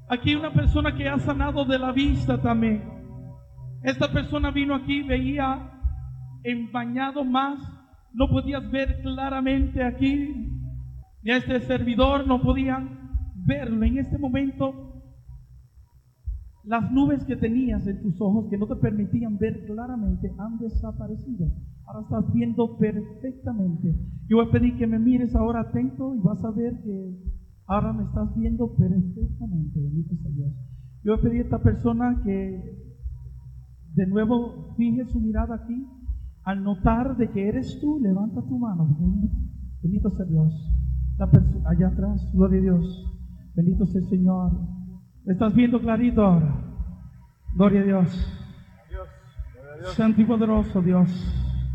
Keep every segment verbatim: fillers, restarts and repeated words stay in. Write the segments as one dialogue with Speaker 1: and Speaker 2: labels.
Speaker 1: Aquí hay una persona que ha sanado de la vista también. Esta persona vino aquí, veía empañado más, no podías ver claramente aquí. Y a este servidor no podían verlo. En este momento, las nubes que tenías en tus ojos que no te permitían ver claramente han desaparecido. Ahora estás viendo perfectamente. Yo voy a pedir que me mires ahora atento y vas a ver que ahora me estás viendo perfectamente. Bendito sea Dios. Yo voy a pedir a esta persona que de nuevo fije su mirada aquí. Al notar de que eres tú, levanta tu mano. Bendito sea Dios. La persona allá atrás, gloria a Dios. Bendito sea el Señor. ¿Me estás viendo clarito ahora? Gloria a Dios.
Speaker 2: Dios, gloria a Dios.
Speaker 1: Santo y poderoso Dios.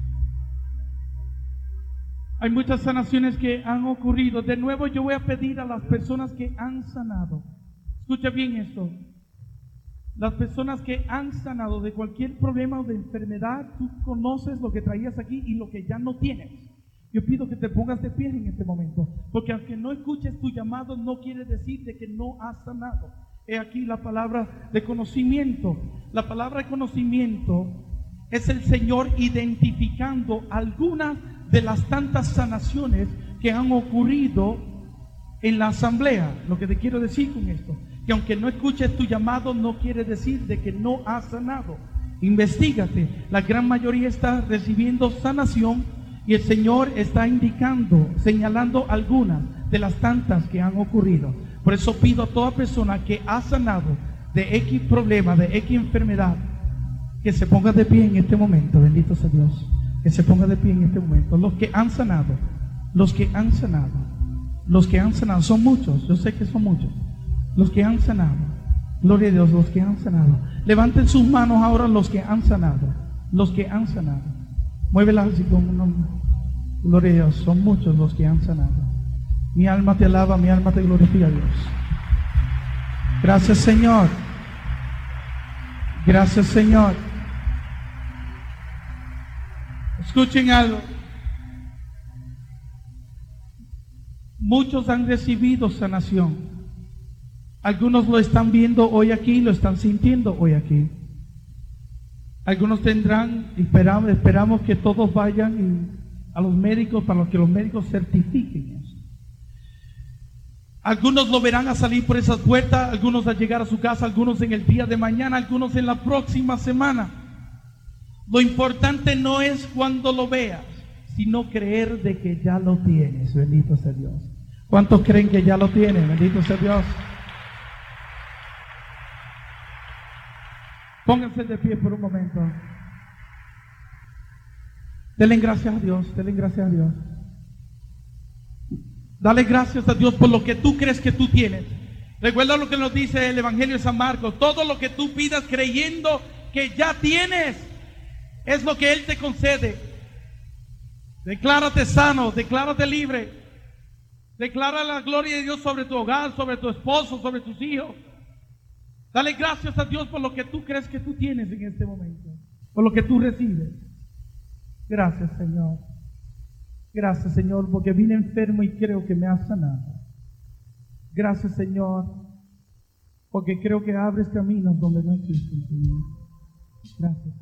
Speaker 1: Hay muchas sanaciones que han ocurrido. De nuevo yo voy a pedir a las personas que han sanado. Escucha bien esto. Las personas que han sanado de cualquier problema o de enfermedad, tú conoces lo que traías aquí y lo que ya no tienes. Yo pido que te pongas de pie en este momento, porque aunque no escuches tu llamado, no quiere decir de que no has sanado. He aquí la palabra de conocimiento. La palabra de conocimiento es el Señor identificando algunas de las tantas sanaciones que han ocurrido en la asamblea. Lo que te quiero decir con esto, que aunque no escuches tu llamado, no quiere decir de que no has sanado. Investígate. La gran mayoría está recibiendo sanación y el Señor está indicando, señalando algunas de las tantas que han ocurrido. Por eso pido a toda persona que ha sanado de X problema, de X enfermedad, que se ponga de pie en este momento. Bendito sea Dios. Que se ponga de pie en este momento. Los que han sanado, los que han sanado, los que han sanado, son muchos, yo sé que son muchos. Los que han sanado, gloria a Dios, los que han sanado. Levanten sus manos ahora los que han sanado, los que han sanado. Muévelas así como una. Gloria a Dios, son muchos los que han sanado. Mi alma te alaba, mi alma te glorifica, Dios. Gracias, Señor. Gracias, Señor. Escuchen algo. Muchos han recibido sanación. Algunos lo están viendo hoy aquí, lo están sintiendo hoy aquí. Algunos tendrán, esperamos, esperamos que todos vayan y a los médicos para que los médicos certifiquen eso. Algunos lo verán a salir por esas puertas, algunos a llegar a su casa, algunos en el día de mañana, algunos en la próxima semana. Lo importante no es cuando lo veas, sino creer de que ya lo tienes. Bendito sea Dios. ¿Cuántos creen que ya lo tienen? Bendito sea Dios. Pónganse de pie por un momento. Denle gracias a Dios, denle gracias a Dios. Dale gracias a Dios por lo que tú crees que tú tienes. Recuerda lo que nos dice el Evangelio de San Marcos. Todo lo que tú pidas creyendo que ya tienes, es lo que Él te concede. Declárate sano, declárate libre. Declara la gloria de Dios sobre tu hogar, sobre tu esposo, sobre tus hijos. Dale gracias a Dios por lo que tú crees que tú tienes en este momento, por lo que tú recibes. Gracias, Señor. Gracias, Señor, porque vine enfermo y creo que me has sanado. Gracias, Señor, porque creo que abres caminos donde no existen, Señor. Gracias,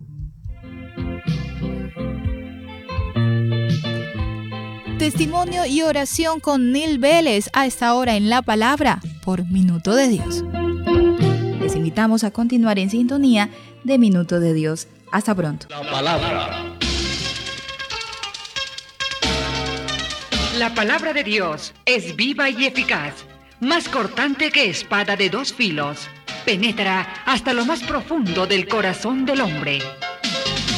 Speaker 1: Señor.
Speaker 3: Testimonio y oración con Neil Vélez a esta hora en La Palabra por Minuto de Dios. Les invitamos a continuar en sintonía de Minuto de Dios. Hasta pronto.
Speaker 4: La palabra.
Speaker 5: La palabra de Dios es viva y eficaz, más cortante que espada de dos filos. Penetra hasta lo más profundo del corazón del hombre